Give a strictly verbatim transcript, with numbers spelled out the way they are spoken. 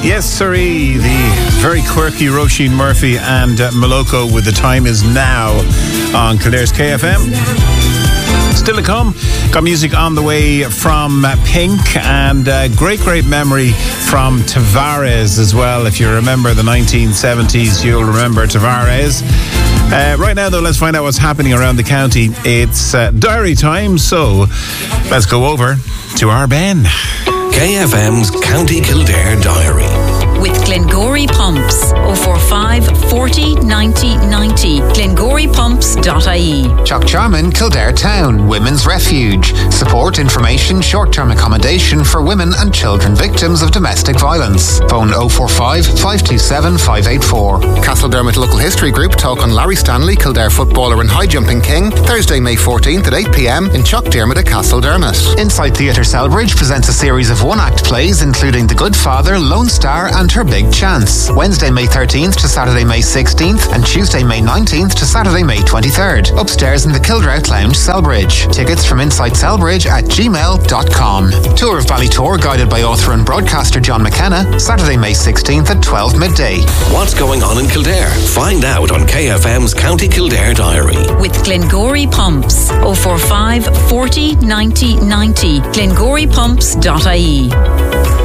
Yes, sirree, the very quirky Roisin Murphy and uh, Moloko with The Time Is Now on Kildare's K F M. Still to come, got music on the way from uh, Pink and uh, great, great memory from Tavares as well. If you remember the nineteen seventies, you'll remember Tavares. Uh, right now, though, let's find out what's happening around the county. It's uh, diary time, so let's go over to our Ben. K F M's County Kildare Diary. With Glengory Pumps. oh four five, forty, ninety, ninety. glengory pumps dot I E. Chuckcharman, Kildare Town, Women's Refuge. Support, information, short-term accommodation for women and children victims of domestic violence. Phone oh four five, five two seven, five eight four. Castledermot Local History Group talk on Larry Stanley, Kildare footballer and high jumping king, Thursday, May fourteenth at eight p.m. in Chuckdermot at Castledermot. Inside Theatre Selbridge presents a series of one-act plays including The Good Father, Lone Star and Her Big Chance. Wednesday, May thirteenth to Saturday, May sixteenth and Tuesday, May nineteenth to Saturday, May twenty-third. Upstairs in the Kildare Lounge, Selbridge. Tickets from inside selbridge at gmail dot com. Tour of Ballytour guided by author and broadcaster John McKenna. Saturday, May sixteenth at twelve midday. What's going on in Kildare? Find out on K F M's County Kildare Diary. With Glengory Pumps. oh four five, forty, ninety, ninety. glengory pumps dot I E.